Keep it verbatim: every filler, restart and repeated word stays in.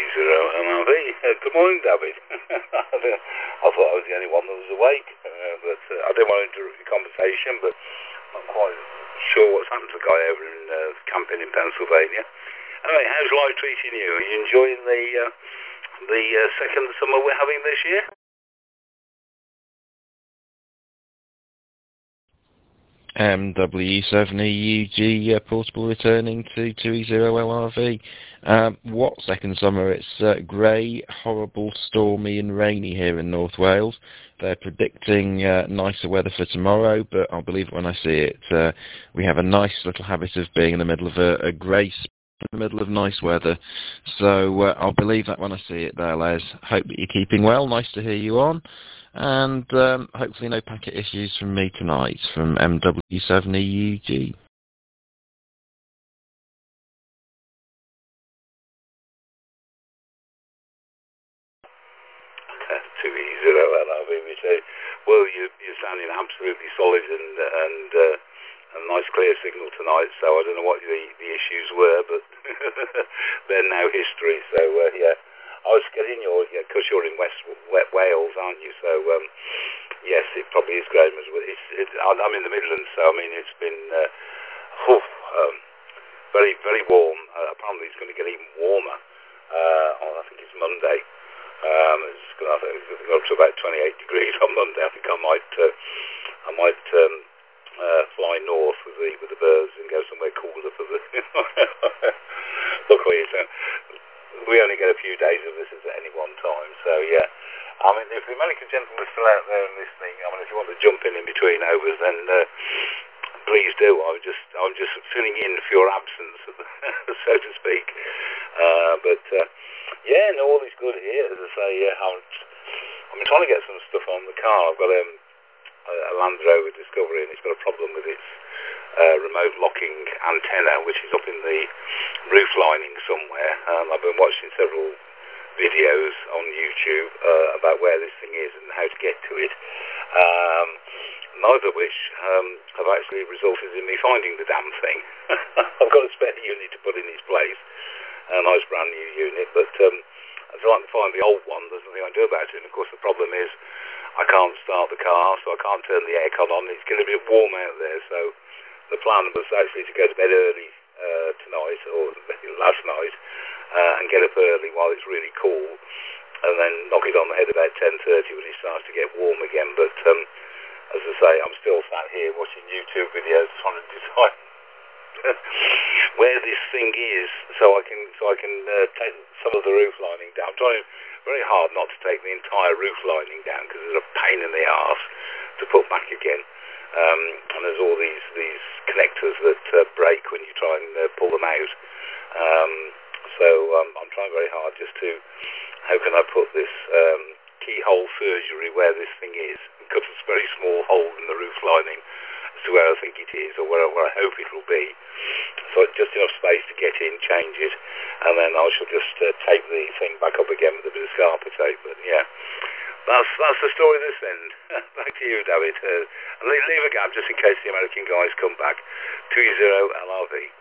zero M R V. Uh, good morning, David. I thought I was the only one that was awake, uh, but uh, I didn't want to interrupt your conversation, but I'm not quite sure what's happened to the guy over in uh, camping in Pennsylvania. Anyway, how's life treating you? Are you enjoying the uh, the uh, second summer we're having this year? M W seven E U G uh, portable returning to two E zero L R V. Um, what second summer? It's uh, grey, horrible, stormy and rainy here in North Wales. They're predicting uh, nicer weather for tomorrow, but I'll believe it when I see it. Uh, we have a nice little habit of being in the middle of a, a grey spell in the middle of nice weather. So uh, I'll believe that when I see it there, Les. Hope that you're keeping well. Nice to hear you on. And um, hopefully no packet issues from me tonight from M W seven E U G. two E zero L R V, we say. Well, you, you're sounding absolutely solid and and uh, a nice clear signal tonight, so I don't know what the, the issues were, but they're now history. So, uh, yeah, I was getting your, yeah, because you're in West West Wales, aren't you? So, um, yes, it probably is Graham as well. It's, it's, I'm in the Midlands, so I mean, it's been uh, whew, um, very, very warm. Uh, apparently, it's going to get even warmer. Uh, on, I think it's Monday. Um, it's going to, it's going to go up to about twenty-eight degrees on Monday. I think I might, uh, I might um, uh, fly north with the with the birds and go somewhere cooler for the. Luckily, so we only get a few days of this at any one time. So yeah. I mean, if the American gentlemen are still out there and listening, I mean, if you want to jump in in between overs, then uh, please do. I'm just, I'm just filling in for your absence, so to speak. Uh, but uh, yeah, no, all is good here. As I say, uh, I'm, I'm trying to get some stuff on the car. I've got um, a, a Land Rover Discovery, and it's got a problem with its uh, remote locking antenna, which is up in the roof lining somewhere. Um, I've been watching several videos on YouTube uh, about where this thing is and how to get to it, um, neither of which um, have actually resulted in me finding the damn thing. I've got a spare unit to put in its place, a nice brand new unit, but um, I'd like to find the old one. There's nothing I can do about it, and of course the problem is I can't start the car, so I can't turn the aircon on. It's getting a bit warm out there, so the plan was actually to go to bed early uh, tonight, or last night, Uh, and get up early while it's really cool, and then knock it on the head about ten thirty when it starts to get warm again. But um, as I say, I'm still sat here watching YouTube videos trying to decide where this thing is, so I can so I can uh, take some of the roof lining down. I'm trying very hard not to take the entire roof lining down because it's a pain in the arse to put back again. Um, and there's all these these connectors that uh, break when you try and uh, pull them out. Um, So um, I'm trying very hard just to, how can I put this um, keyhole surgery where this thing is, because it's a very small hole in the roof lining as to where I think it is, or where, where I hope it will be. So just enough space to get in, change it, and then I shall just uh, tape the thing back up again with a bit of scarper tape. But yeah, that's that's the story this end. Back to you, David. Uh, leave, leave a gap just in case the American guys come back. two zero L R V.